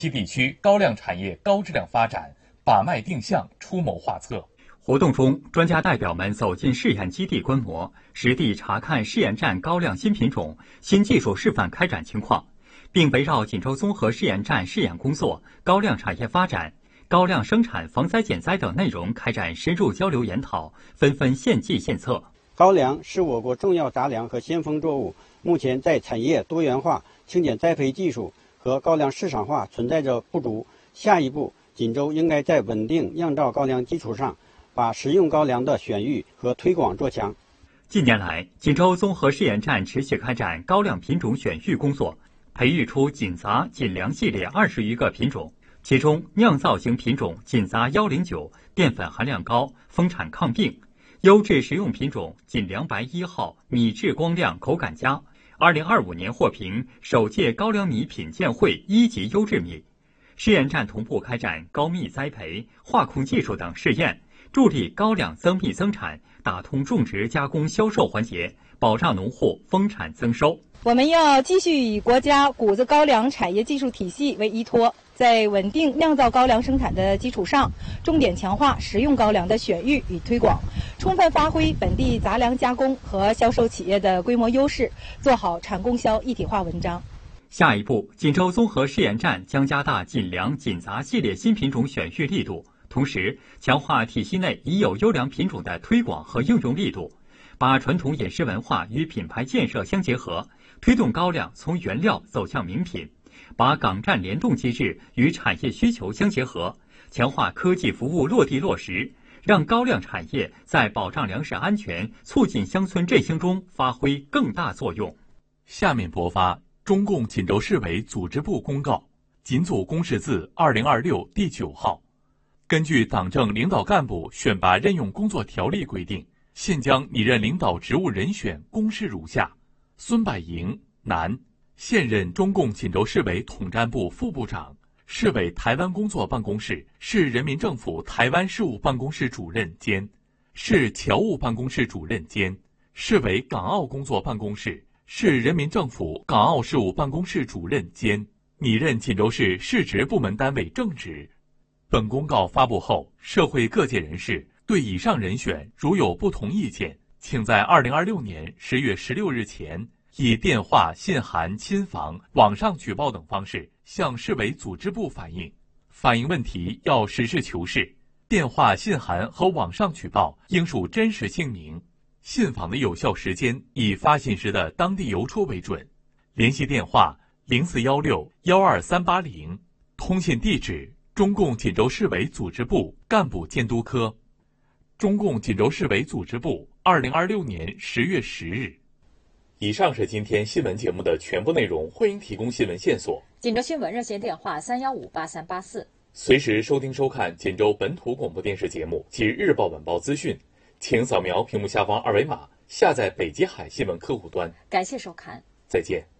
其地区高粱产业高质量发展，把脉定向，出谋划策。 活动中，专家代表们走进试验基地观摩，实地查看试验站高粱新品种、新技术示范开展情况，并围绕锦州综合试验站试验工作、高粱产业发展、高粱生产防灾减灾等内容开展深入交流研讨，纷纷献计献策。 高粱是我国重要杂粮和先锋作物，目前在产业多元化、清碱栽培技术和高粱市场化存在着不足。下一步，锦州应该在稳定酿造高粱基础上，把食用高粱的选育和推广做强。 近年来，锦州综合试验站持续开展高粱品种选育工作，培育出锦杂、锦粮系列20余个品种，其中酿造型品种锦杂109淀粉含量高，丰产抗病；优质食用品种锦粮白1号米质光亮，口感佳。2025年获评首届高粱米品鉴会1级优质米。试验站同步开展高密栽培、化控技术等试验，助力高粱增密增产，打通种植、加工、销售环节，保障农户丰产增收。 我们要继续以国家谷子高粱产业技术体系为依托，在稳定酿造高粱生产的基础上，重点强化食用高粱的选育与推广，充分发挥本地杂粮加工和销售企业的规模优势，做好产供销一体化文章。 下一步，锦州综合试验站将加大锦粮、锦杂系列新品种选育力度，同时强化体系内已有优良品种的推广和应用力度，把传统饮食文化与品牌建设相结合，推动高粱从原料走向名品，把港站联动机制与产业需求相结合，强化科技服务落地落实，让高粱产业在保障粮食安全、促进乡村振兴中发挥更大作用。 下面播发中共锦州市委组织部公告，锦组公示字2026第9号。根据党政领导干部选拔任用工作条例规定，现将拟任领导职务人选公示如下：孙百莹，男，现任中共锦州市委统战部副部长，市委台湾工作办公室市人民政府台湾事务办公室主任兼市侨务办公室主任兼市委港澳工作办公室市人民政府港澳事务办公室主任兼，拟任锦州市市直部门单位正职。本公告发布后，社会各界人士对以上人选如有不同意见，请在2026年10月16日前以电话、信函、亲访、网上举报等方式向市委组织部反映。反映问题要实事求是，电话、信函和网上举报应属真实姓名。信访的有效时间以发信时的当地邮戳为准。联系电话0416-12380，通信地址中共锦州市委组织部干部监督科。中共锦州市委组织部2026年10月10日。以上是今天新闻节目的全部内容，欢迎提供新闻线索。 锦州新闻热线电话3158384， 随时收听收看锦州本土广播电视节目及日报晚报资讯，请扫描屏幕下方二维码下载北极海新闻客户端。 感谢收看， 再见。